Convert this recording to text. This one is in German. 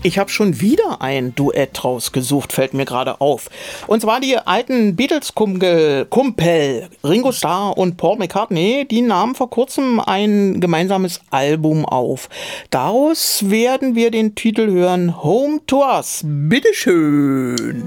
Ich habe schon wieder ein Duett rausgesucht, fällt mir gerade auf. Und zwar die alten Beatles-Kumpel Ringo Starr und Paul McCartney, die nahmen vor kurzem ein gemeinsames Album auf. Daraus werden wir den Titel hören, Home to Us. Bitteschön.